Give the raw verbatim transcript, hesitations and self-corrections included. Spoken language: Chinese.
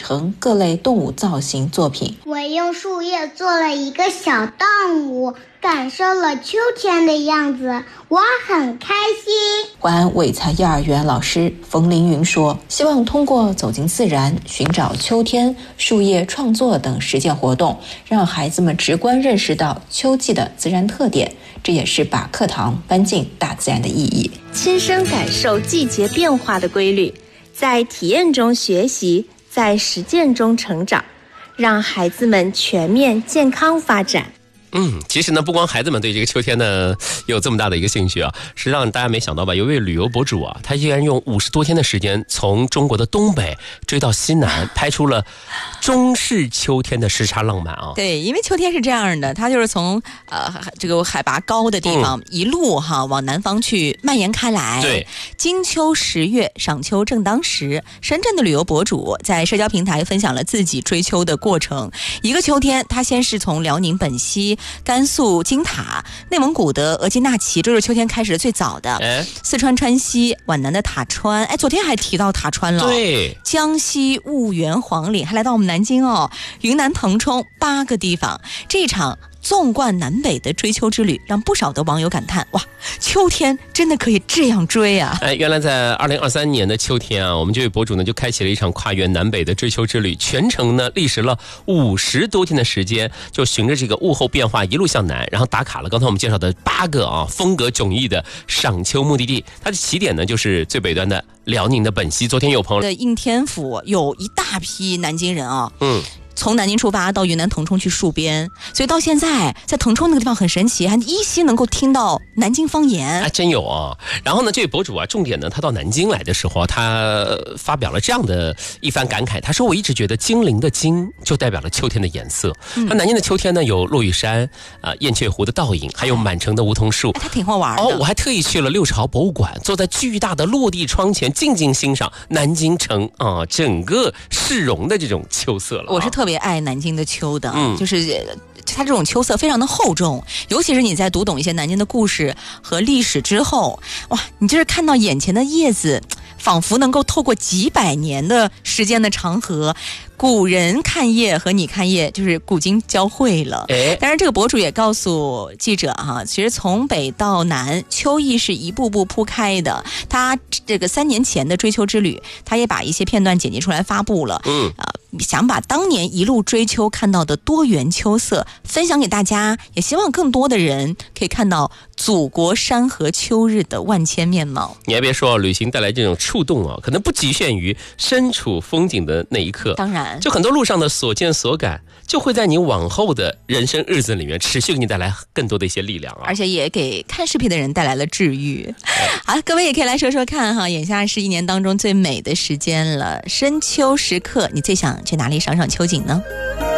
成各类动物造型作品。 我用树叶做了一个小动物，感受了秋天的样子，我很开心。 淮安伟才幼儿园老师冯凌云说，希望通过走进自然，寻找秋天、树叶创作等实践活动，让孩子们直观认识到秋季的自然特点，这也是把课堂搬进大自然的意义。 亲身感受季节变化的规律，在体验中学习，在实践中成长，让孩子们全面健康发展。 嗯，其实呢，不光孩子们对这个秋天呢有这么大的一个兴趣啊，实际上大家没想到吧，有一位旅游博主啊，他依然用五十多天的时间，从中国的东北追到西南，拍出了中式秋天的时差浪漫啊。 对，因为秋天是这样的，它就是从呃这个海拔高的地方、嗯、一路哈往南方去蔓延开来。 对， 金秋十月，赏秋正当时。深圳的旅游博主在社交平台分享了自己追秋的过程。一个秋天，他先是从辽宁本溪、甘肃金塔、内蒙古的额济纳旗，这是秋天开始的最早的。 哎， 四川川西、皖南的塔川，哎，昨天还提到塔川了。 对， 江西婺源、黄岭，还来到我们南京哦，云南腾冲，八个地方，这场纵贯南北的追秋之旅，让不少的网友感叹：哇，秋天真的可以这样追啊！ 哎，原来在二零二三年的秋天啊，我们这位博主呢就开启了一场跨越南北的追秋之旅，全程呢历时了五十多天的时间，就循着这个物候变化一路向南，然后打卡了刚才我们介绍的八个啊风格迥异的赏秋目的地。它的起点呢就是最北端的辽宁的本溪。昨天有朋友的应天府有一大批南京人啊， 嗯。 从南京出发到云南腾冲去戍边，所以到现在在腾冲那个地方很神奇，还依稀能够听到南京方言。 还真有啊！然后呢，这位博主啊，重点呢，他到南京来的时候，他发表了这样的一番感慨。他说：“我一直觉得金陵的金就代表了秋天的颜色。嗯、他南京的秋天呢，有落玉山、啊、呃、雁雀湖的倒影，还有满城的梧桐树。 哎，他挺好玩的。 哦，我还特意去了六朝博物馆，坐在巨大的落地窗前，静静欣赏南京城啊、呃、整个市容的这种秋色了、啊。 我是特别爱南京的秋的， 嗯， 就是它这种秋色非常的厚重，尤其是你在读懂一些南京的故事和历史之后，哇，你就是看到眼前的叶子，仿佛能够透过几百年的时间的长河，古人看叶和你看叶就是古今交汇了。当然这个博主也告诉记者哈，其实从北到南秋意是一步步铺开的。他这个三年前的追秋之旅，他也把一些片段剪辑出来发布了， 嗯啊、呃，想把当年一路追秋看到的多元秋色分享给大家，也希望更多的人可以看到祖国山河秋日的万千面貌。 你还别说，旅行带来这种触动啊，可能不局限于身处风景的那一刻， 当然就很多路上的所见所感，就会在你往后的人生日子里面持续给你带来更多的一些力量啊， 而且也给看视频的人带来了治愈。好，各位也可以来说说看哈，眼下是一年当中最美的时间了，深秋时刻，你最想去哪里赏赏秋景呢？